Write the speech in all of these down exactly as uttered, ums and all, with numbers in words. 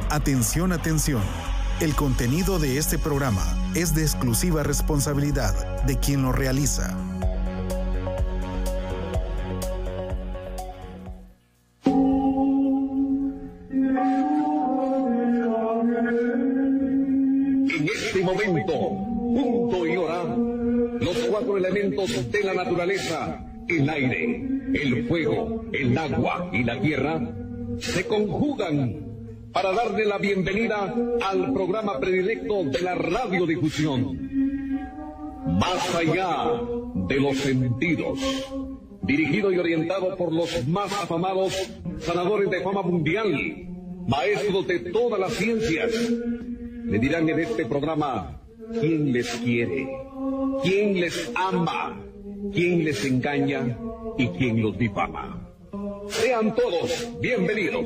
Atención, atención. El contenido de este programa es de exclusiva responsabilidad de quien lo realiza. En este momento, punto y hora, los cuatro elementos de la naturaleza, el aire, el fuego, el agua y la tierra, se conjugan para darle la bienvenida al programa predilecto de la radiodifusión, Más allá de los sentidos, dirigido y orientado por los más afamados sanadores de fama mundial, maestros de todas las ciencias. Le dirán en este programa quién les quiere, quién les ama, quién les engaña y quién los difama. Sean todos bienvenidos.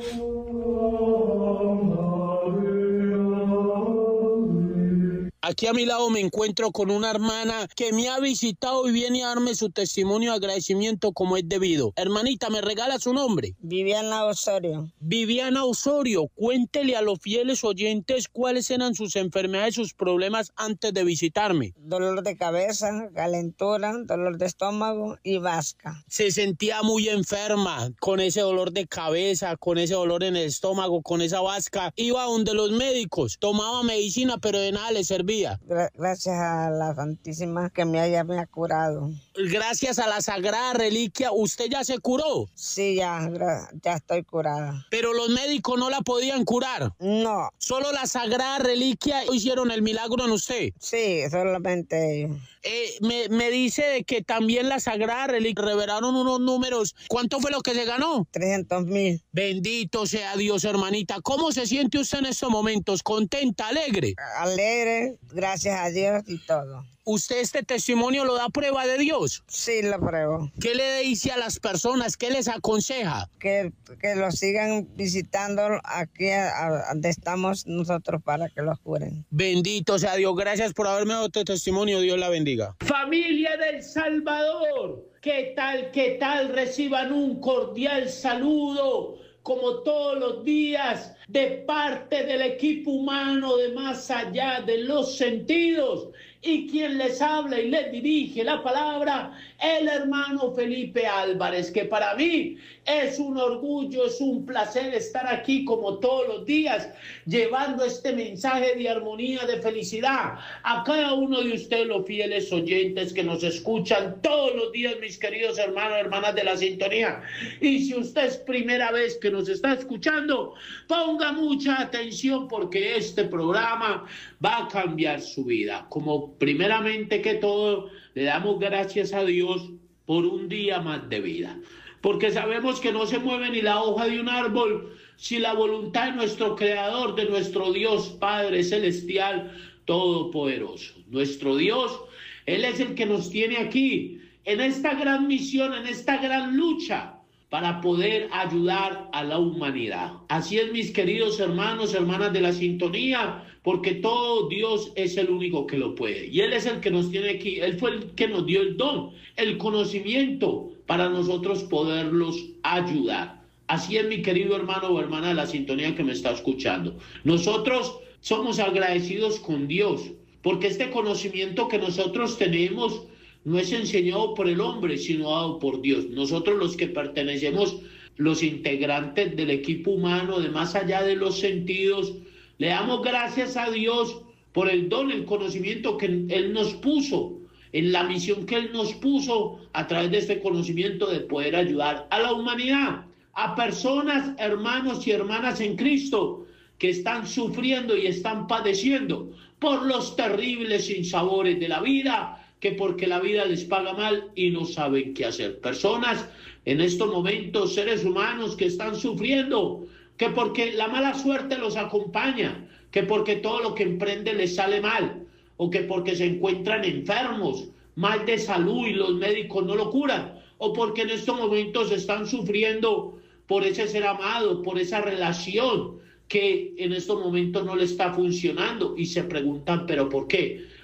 Aquí a mi lado me encuentro con una hermana que me ha visitado y viene a darme su testimonio de agradecimiento como es debido. Hermanita, ¿me regala su nombre? Viviana Osorio. Viviana Osorio, cuéntele a los fieles oyentes cuáles eran sus enfermedades, sus problemas antes de visitarme. Dolor de cabeza, calentura, dolor de estómago y vasca. Se sentía muy enferma, con ese dolor de cabeza, con ese dolor en el estómago, con esa vasca. Iba donde los médicos, tomaba medicina, pero de nada le servía. Gracias a la Santísima que me haya me ha curado. Gracias a la Sagrada Reliquia, ¿usted ya se curó? Sí, ya, ya estoy curada. Pero los médicos no la podían curar. No. Solo la Sagrada Reliquia hicieron el milagro en usted. Sí, solamente ellos. Eh, me, me dice de que también la Sagrada Reliquia revelaron unos números. ¿Cuánto fue lo que se ganó? trescientos mil. Bendito sea Dios, hermanita. ¿Cómo se siente usted en estos momentos? ¿Contenta, alegre? Alegre, gracias a Dios y todo. ¿Usted este testimonio lo da prueba de Dios? Sí, lo pruebo. ¿Qué le dice a las personas? ¿Qué les aconseja? Que, que lo sigan visitando aquí a, a, donde estamos nosotros para que los curen. Bendito sea Dios. Gracias por haberme dado este testimonio. Dios la bendiga. Familia del Salvador, ¿qué tal, qué tal? Reciban un cordial saludo, como todos los días, de parte del equipo humano de Más allá de los sentidos. Y quien les habla y les dirige la palabra, el hermano Felipe Álvarez, que para mí es un orgullo, es un placer estar aquí como todos los días, llevando este mensaje de armonía, de felicidad a cada uno de ustedes, los fieles oyentes que nos escuchan todos los días, mis queridos hermanos, hermanas de la sintonía. Y si usted es primera vez que nos está escuchando, ponga mucha atención porque este programa va a cambiar su vida. Como primeramente que todo, le damos gracias a Dios por un día más de vida, porque sabemos que no se mueve ni la hoja de un árbol sin la voluntad de nuestro Creador, de nuestro Dios Padre Celestial Todopoderoso. Nuestro Dios, Él es el que nos tiene aquí, en esta gran misión, en esta gran lucha, para poder ayudar a la humanidad. Así es, mis queridos hermanos, hermanas de la sintonía, porque todo Dios es el único que lo puede. Y Él es el que nos tiene aquí. Él fue el que nos dio el don, el conocimiento, para nosotros poderlos ayudar. Así es, mi querido hermano o hermana de la sintonía que me está escuchando. Nosotros somos agradecidos con Dios, porque este conocimiento que nosotros tenemos no es enseñado por el hombre, sino dado por Dios. Nosotros, los que pertenecemos, los integrantes del equipo humano de Más allá de los sentidos, le damos gracias a Dios por el don, el conocimiento que Él nos puso, en la misión que Él nos puso a través de este conocimiento de poder ayudar a la humanidad, a personas, hermanos y hermanas en Cristo que están sufriendo y están padeciendo por los terribles sinsabores de la vida, que porque la vida les paga mal y no saben qué hacer. Personas en estos momentos, seres humanos que están sufriendo, que porque la mala suerte los acompaña, que porque todo lo que emprenden les sale mal, o que porque se encuentran enfermos, mal de salud y los médicos no lo curan, o porque en estos momentos están sufriendo por ese ser amado, por esa relación que en estos momentos no le está funcionando y se preguntan, ¿pero por qué?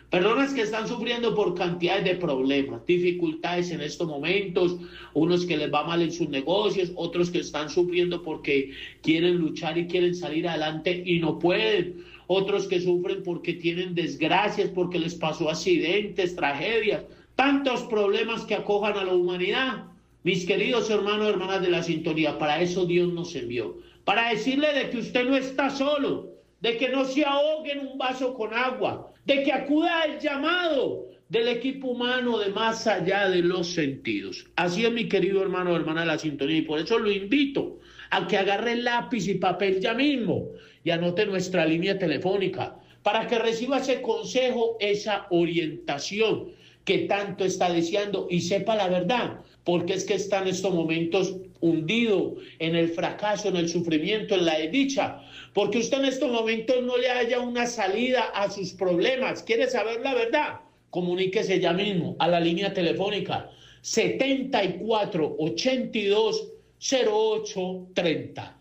Personas que están sufriendo por cantidades de problemas, dificultades en estos momentos, unos que les va mal en sus negocios, otros que están sufriendo porque quieren luchar y quieren salir adelante y no pueden, otros que sufren porque tienen desgracias, porque les pasó accidentes, tragedias, tantos problemas que acojan a la humanidad. Mis queridos hermanos y hermanas de la sintonía, para eso Dios nos envió, para decirle de que usted no está solo, de que no se ahogue en un vaso con agua, de que acuda al llamado del equipo humano de más allá de los sentidos. Así es, mi querido hermano o hermana de la sintonía, y por eso lo invito a que agarre lápiz y papel ya mismo y anote nuestra línea telefónica para que reciba ese consejo, esa orientación que tanto está deseando y sepa la verdad, porque es que está en estos momentos hundido en el fracaso, en el sufrimiento, en la desdicha, porque usted en estos momentos no le haya una salida a sus problemas. ¿Quiere saber la verdad? Comuníquese ya mismo a la línea telefónica setenta y cuatro ochenta y dos cero ocho treinta,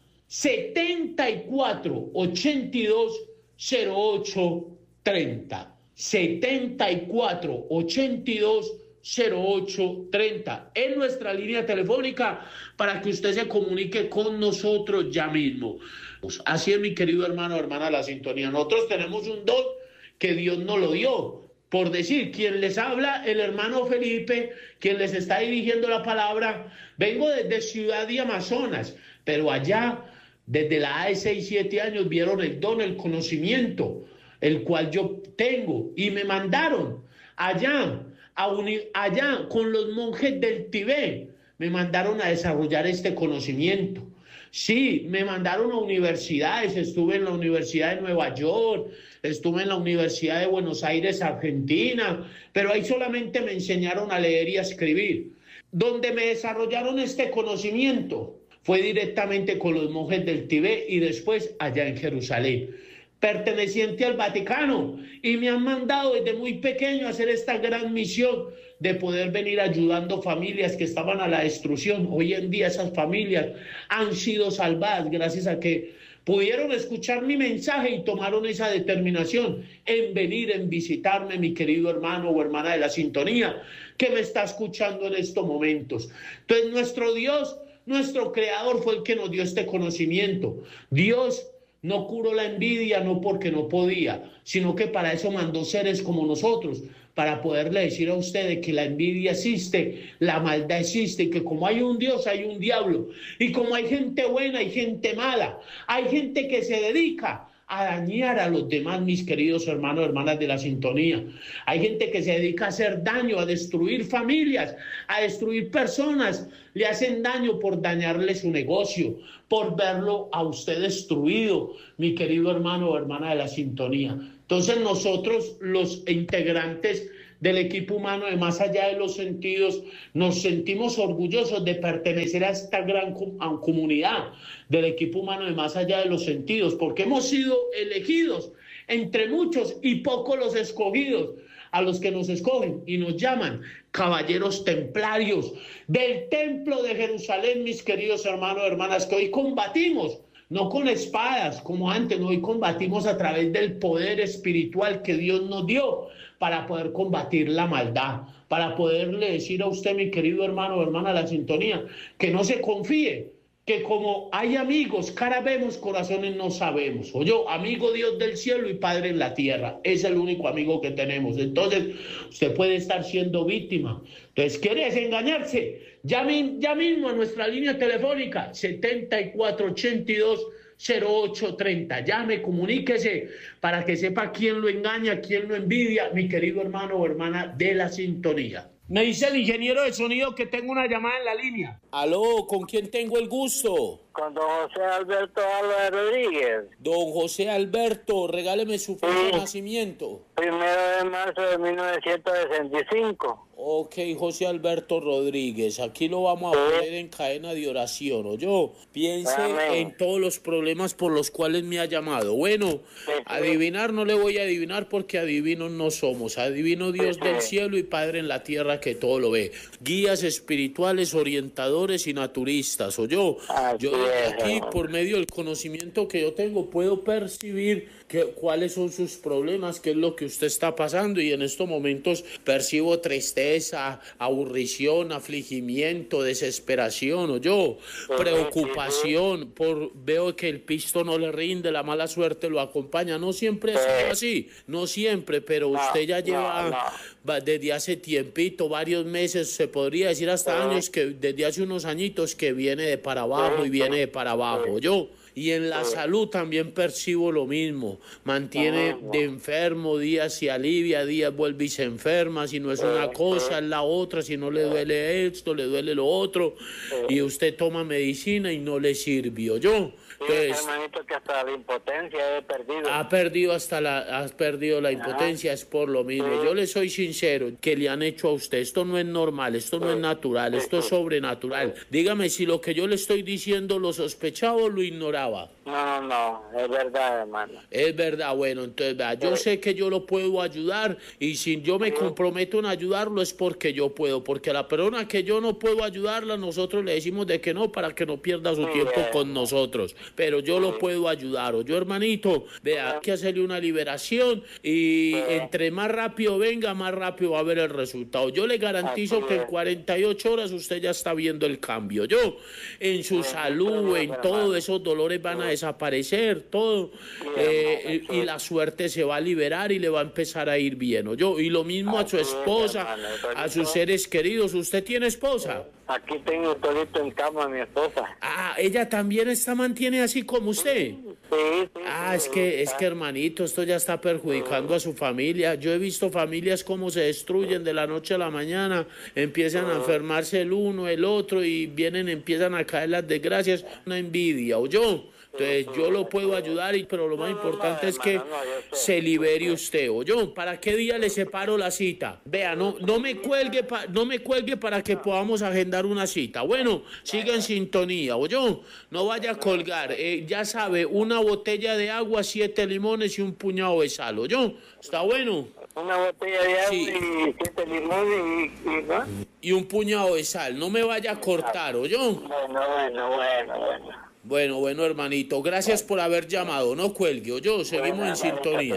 setenta y cuatro ochenta y dos cero ocho treinta, setenta y cuatro ochenta y dos cero ocho treinta es nuestra línea telefónica para que usted se comunique con nosotros ya mismo. Así es, mi querido hermano o hermana de la sintonía. Nosotros tenemos un don que Dios nos lo dio. Por decir, quien les habla, el hermano Felipe, quien les está dirigiendo la palabra, vengo desde Ciudad de Amazonas, pero allá, desde la A de seis, siete años, vieron el don, el conocimiento, el cual yo tengo, y me mandaron allá, a unir, allá con los monjes del Tibet, me mandaron a desarrollar este conocimiento. Sí, me mandaron a universidades, estuve en la Universidad de Nueva York, estuve en la Universidad de Buenos Aires, Argentina, pero ahí solamente me enseñaron a leer y a escribir. Donde me desarrollaron este conocimiento fue directamente con los monjes del Tibet y después allá en Jerusalén, perteneciente al Vaticano, y me han mandado desde muy pequeño a hacer esta gran misión de poder venir ayudando familias que estaban a la destrucción. Hoy en día esas familias han sido salvadas gracias a que pudieron escuchar mi mensaje y tomaron esa determinación en venir, en visitarme, mi querido hermano o hermana de la sintonía, que me está escuchando en estos momentos. Entonces, nuestro Dios, nuestro Creador fue el que nos dio este conocimiento. Dios no curó la envidia, no porque no podía, sino que para eso mandó seres como nosotros, para poderle decir a ustedes que la envidia existe, la maldad existe, y que como hay un Dios, hay un diablo, y como hay gente buena, hay gente mala, hay gente que se dedica a dañar a los demás, mis queridos hermanos y hermanas de la sintonía. Hay gente que se dedica a hacer daño, a destruir familias, a destruir personas. Le hacen daño por dañarle su negocio, por verlo a usted destruido, mi querido hermano o hermana de la sintonía. Entonces nosotros, los integrantes del equipo humano de Más Allá de los Sentidos, nos sentimos orgullosos de pertenecer a esta gran com- comunidad del equipo humano de Más Allá de los Sentidos, porque hemos sido elegidos entre muchos y pocos los escogidos, a los que nos escogen y nos llaman caballeros templarios del templo de Jerusalén, mis queridos hermanos y hermanas, que hoy combatimos no con espadas como antes, no, hoy combatimos a través del poder espiritual que Dios nos dio para poder combatir la maldad, para poderle decir a usted, mi querido hermano o hermana de la sintonía, que no se confíe, que como hay amigos, cara vemos, corazones no sabemos. O yo, amigo Dios del cielo y Padre en la tierra, es el único amigo que tenemos. Entonces, usted puede estar siendo víctima. Entonces, ¿quieres engañarse? Llame ya mismo a nuestra línea telefónica setenta y cuatro ochenta y dos cero ocho treinta. Llame, comuníquese para que sepa quién lo engaña, quién lo envidia, mi querido hermano o hermana de la sintonía. Me dice el ingeniero de sonido que tengo una llamada en la línea. Aló, ¿con quién tengo el gusto? Con don José Alberto Álvarez Rodríguez. Don José Alberto, regáleme su fecha sí. de nacimiento. Primero de marzo de mil novecientos sesenta y cinco. Ok, José Alberto Rodríguez, aquí lo vamos a poner en cadena de oración, ¿o yo? Piense Amén. En todos los problemas por los cuales me ha llamado. Bueno, sí, sí. Adivinar no le voy a adivinar porque adivinos no somos. Adivino Dios sí, sí. del cielo y Padre en la tierra que todo lo ve. Guías espirituales, orientadores y naturistas, ¿o yo? Así yo aquí, es, por medio del conocimiento que yo tengo, puedo percibir que, cuáles son sus problemas, qué es lo que usted está pasando, y en estos momentos percibo tristeza, aburrición, afligimiento, desesperación, o yo, preocupación, por veo que el pisto no le rinde, la mala suerte lo acompaña. No siempre ha sido así, no siempre, pero usted ya lleva desde hace tiempito, varios meses, se podría decir hasta años, que desde hace unos añitos que viene de para abajo y viene de para abajo, yo. Y en la salud también percibo lo mismo. Mantiene de enfermo, días se alivia, días vuelve y se enferma. Si no es una cosa, es la otra. Si no le duele esto, le duele lo otro. Y usted toma medicina y no le sirvió. Yo. Entonces, sí, hermanito, que hasta la impotencia he perdido. Ha perdido hasta la, has perdido la impotencia, es por lo mismo. Sí. Yo le soy sincero, que le han hecho a usted, esto no es normal, esto sí. no es natural, sí. esto es sobrenatural. Sí. Dígame si lo que yo le estoy diciendo lo sospechaba o lo ignoraba. No, no, es verdad, hermano. Es verdad, bueno, entonces vea, yo sí. sé que yo lo puedo ayudar, y si yo me sí. comprometo en ayudarlo es porque yo puedo, porque a la persona que yo no puedo ayudarla, nosotros le decimos de que no, para que no pierda su sí, tiempo bien. con nosotros. Pero yo sí. lo puedo ayudar, o yo, hermanito, vea, hay que hacerle una liberación, y sí. entre más rápido venga, más rápido va a ver el resultado. Yo le garantizo Así que es. en cuarenta y ocho horas usted ya está viendo el cambio. Yo, en su sí. salud, sí. en todos esos dolores van sí. a desaparecer, todo, sí, eh, sí. y la suerte se va a liberar y le va a empezar a ir bien, ¿o yo? Y lo mismo Así a su esposa, es, a sus seres queridos. ¿Usted tiene esposa? Aquí tengo todito en cama a mi esposa. Ah, ella también está, mantiene así como usted. Sí, sí. Ah, es que, es que, hermanito, esto ya está perjudicando a su familia. Yo he visto familias como se destruyen de la noche a la mañana, empiezan a enfermarse el uno, el otro, y vienen, empiezan a caer las desgracias, una envidia, ¿o yo? Entonces yo lo puedo ayudar, y, pero lo más importante es que se libere usted, ¿o yo? ¿Para qué día le separo la cita? Vea, no, no me cuelgue, pa, no me cuelgue para que podamos agendar una cita. Bueno, siga en sintonía, ¿o yo? No vaya a colgar. Eh, ya sabe, una botella de agua, siete limones y un puñado de sal, ¿o yo? ¿Está bueno? Una botella de agua sí. y siete limones y, y, ¿no? y un puñado de sal. No me vaya a cortar, ¿o yo? Bueno, bueno, bueno, bueno. Bueno, bueno, hermanito, gracias por haber llamado. No cuelgue, o yo, seguimos en sintonía.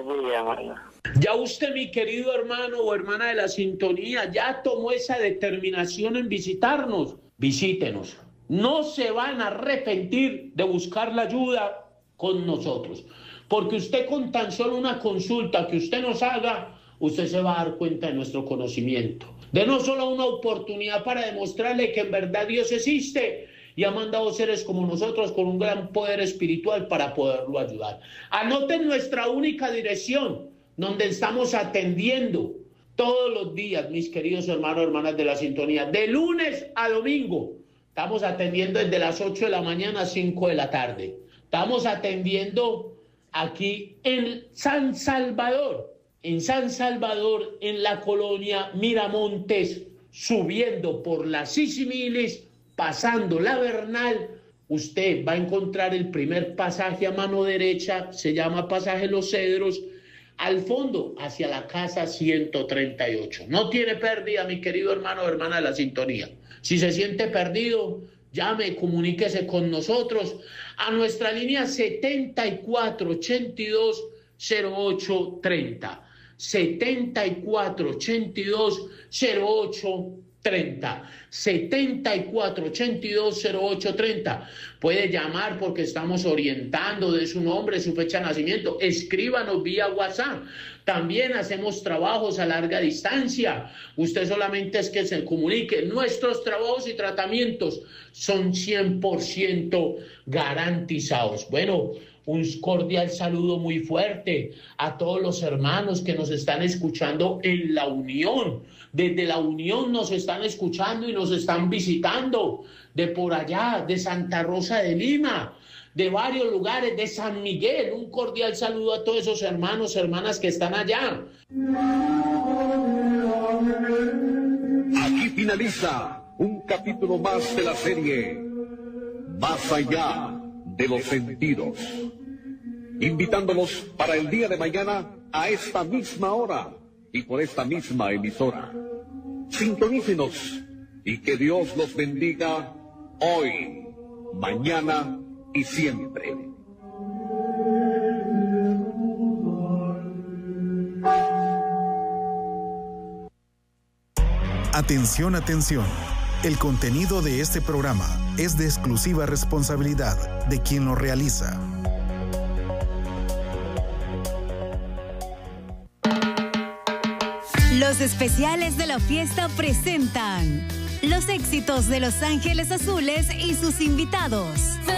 Ya usted, mi querido hermano o hermana de la sintonía, ya tomó esa determinación en visitarnos. Visítenos. No se van a arrepentir de buscar la ayuda con nosotros, porque usted, con tan solo una consulta que usted nos haga, usted se va a dar cuenta de nuestro conocimiento. De no solo una oportunidad para demostrarle que en verdad Dios existe y ha mandado seres como nosotros con un gran poder espiritual para poderlo ayudar. Anoten nuestra única dirección, donde estamos atendiendo todos los días, mis queridos hermanos y hermanas de la sintonía, de lunes a domingo. Estamos atendiendo desde las ocho de la mañana a cinco de la tarde. Estamos atendiendo aquí en San Salvador, en San Salvador, en la colonia Miramontes, subiendo por la Sisimilis, pasando la Bernal. Usted va a encontrar el primer pasaje a mano derecha, se llama Pasaje Los Cedros, al fondo, hacia la casa ciento treinta y ocho. No tiene pérdida, mi querido hermano o hermana de la sintonía. Si se siente perdido, llame, comuníquese con nosotros a nuestra línea setenta y cuatro ochenta y dos cero ocho treinta. setenta y cuatro ochenta y dos cero ocho treinta. setenta y cuatro ochenta y dos cero ocho treinta. Puede llamar porque estamos orientando de su nombre, su fecha de nacimiento. Escríbanos vía WhatsApp. También hacemos trabajos a larga distancia. Usted solamente es que se comunique. Nuestros trabajos y tratamientos son cien por ciento garantizados. Bueno, un cordial saludo muy fuerte a todos los hermanos que nos están escuchando en La Unión. Desde La Unión nos están escuchando y nos están visitando. De por allá, de Santa Rosa de Lima, de varios lugares, de San Miguel. Un cordial saludo a todos esos hermanos, hermanas que están allá. finaliza un capítulo más de la serie Más allá de los sentidos, invitándolos para el día de mañana a esta misma hora y por esta misma emisora. Sintonícenos y que Dios los bendiga hoy, mañana y siempre. Atención, atención. El contenido de este programa es de exclusiva responsabilidad de quien lo realiza. Los especiales de la fiesta presentan los éxitos de Los Ángeles Azules y sus invitados.